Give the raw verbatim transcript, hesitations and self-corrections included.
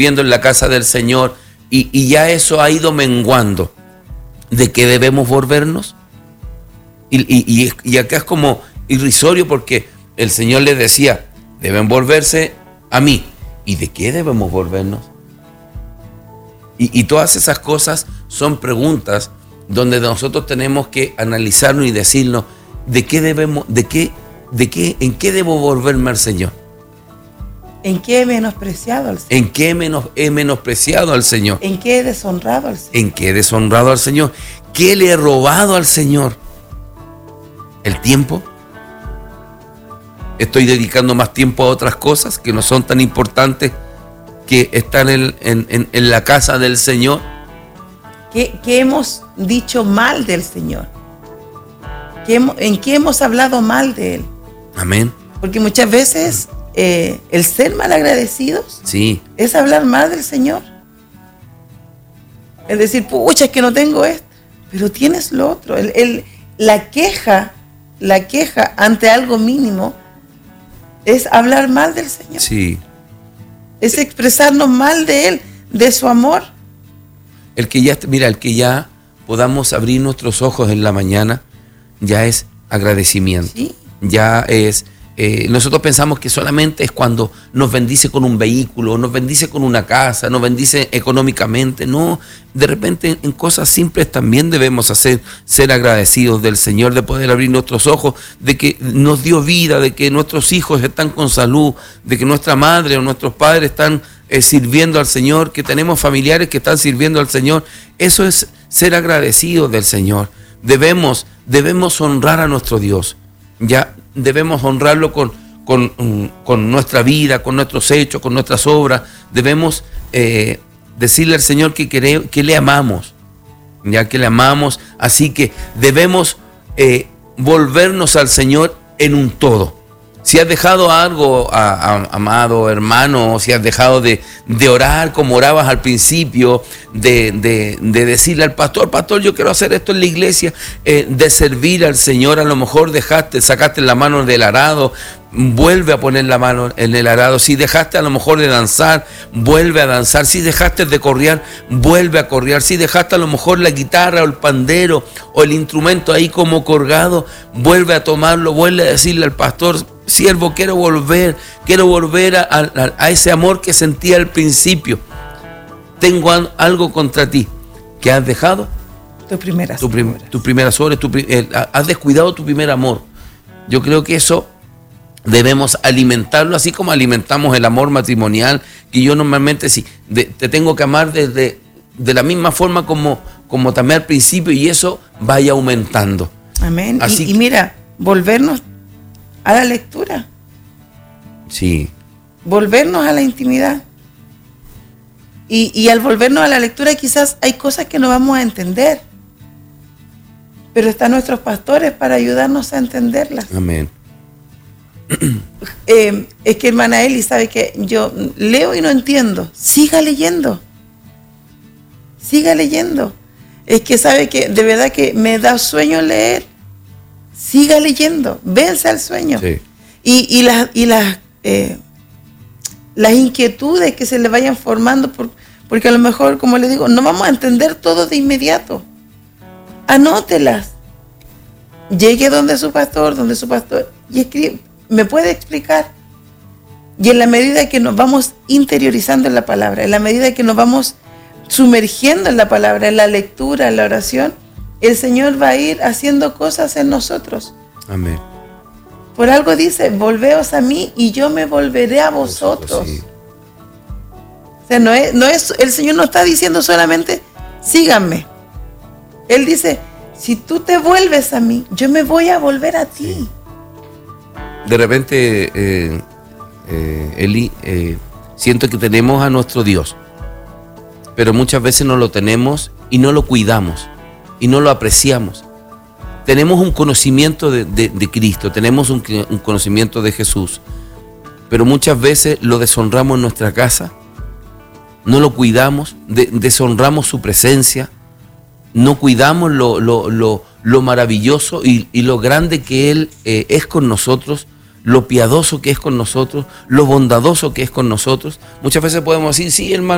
viendo en la casa del Señor y, y ya eso ha ido menguando. ¿De qué debemos volvernos? Y, y, y, y acá es como irrisorio porque el Señor les decía, deben volverse a mí. ¿Y de qué debemos volvernos? Y, y todas esas cosas son preguntas donde nosotros tenemos que analizarnos y decirnos, ¿de qué debemos, de qué, de qué, en qué debo volverme al Señor? ¿En qué he menospreciado al Señor? ¿En qué menos, he menospreciado al Señor? ¿En qué he deshonrado al Señor? ¿En qué he deshonrado al Señor? ¿Qué le he robado al Señor? ¿El tiempo? ¿Estoy dedicando más tiempo a otras cosas que no son tan importantes que están en, en, en, en la casa del Señor? ¿Qué, qué hemos dicho mal del Señor? ¿Qué hemos, ¿En qué hemos hablado mal de Él? Amén. Porque muchas veces eh, el ser malagradecidos sí. es hablar mal del Señor. Es decir, pucha, es que no tengo esto, pero tienes lo otro. El, el, la queja, la queja ante algo mínimo es hablar mal del Señor. Sí. Es expresarnos mal de Él, de su amor. El que ya, mira, el que ya podamos abrir nuestros ojos en la mañana, ya es agradecimiento. Sí. Ya es, eh, nosotros pensamos que solamente es cuando nos bendice con un vehículo, nos bendice con una casa, nos bendice económicamente. No, de repente en cosas simples también debemos hacer, ser agradecidos del Señor, de poder abrir nuestros ojos, de que nos dio vida, de que nuestros hijos están con salud, de que nuestra madre o nuestros padres están eh, sirviendo al Señor, que tenemos familiares que están sirviendo al Señor. Eso es ser agradecidos del Señor. Debemos, debemos honrar a nuestro Dios. Ya debemos honrarlo con, con, con nuestra vida, con nuestros hechos, con nuestras obras. Debemos eh, decirle al Señor que, que, que le amamos, ya que le amamos. Así que debemos eh, volvernos al Señor en un todo. Si has dejado algo, a, a, amado hermano, si has dejado de, de orar como orabas al principio, de, de, de decirle al pastor, pastor, yo quiero hacer esto en la iglesia, eh, de servir al Señor, a lo mejor dejaste, sacaste la mano del arado, vuelve a poner la mano en el arado. Si dejaste a lo mejor de danzar, vuelve a danzar. Si dejaste de correar, vuelve a correar. Si dejaste a lo mejor la guitarra o el pandero o el instrumento ahí como colgado, vuelve a tomarlo, vuelve a decirle al pastor, siervo, quiero volver, quiero volver a, a, a ese amor que sentía al principio. Tengo algo contra ti, que has dejado tu primera tu, prim, tu primera sobre, tu, eh, has descuidado tu primer amor. Yo creo que eso debemos alimentarlo, así como alimentamos el amor matrimonial, que yo normalmente sí, de, te tengo que amar desde de la misma forma como, como también al principio, y eso vaya aumentando. Amén. Así y, que, y mira, volvernos a la lectura. Sí. Volvernos a la intimidad. Y, y al volvernos a la lectura quizás hay cosas que no vamos a entender, pero están nuestros pastores para ayudarnos a entenderlas. Amén. Eh, es que hermana Eli sabe que yo leo y no entiendo. Siga leyendo. Siga leyendo. Es que sabe que de verdad que me da sueño leer. Siga leyendo. Vence al sueño. Sí. Y, y las y las, eh, las inquietudes que se le vayan formando, por, porque a lo mejor, como le digo, no vamos a entender todo de inmediato. Anótelas. Llegue donde su pastor, donde su pastor, y escribe. ¿Me puede explicar? Y en la medida que nos vamos interiorizando en la palabra, en la medida que nos vamos sumergiendo en la palabra, en la lectura, en la oración, el Señor va a ir haciendo cosas en nosotros. Amén. Por algo dice, volveos a mí y yo me volveré a vosotros. Sí. O sea, no es, no es, el Señor no está diciendo solamente, síganme. Él dice, si tú te vuelves a mí, yo me voy a volver a ti. Sí. De repente, eh, eh, Eli, eh, siento que tenemos a nuestro Dios, pero muchas veces no lo tenemos y no lo cuidamos y no lo apreciamos. Tenemos un conocimiento de, de, de Cristo, tenemos un, un conocimiento de Jesús, pero muchas veces lo deshonramos en nuestra casa, no lo cuidamos, de, deshonramos su presencia, no cuidamos lo, lo, lo, lo maravilloso y, y lo grande que Él eh, es con nosotros, lo piadoso que es con nosotros, lo bondadoso que es con nosotros. Muchas veces podemos decir, sí, hermano,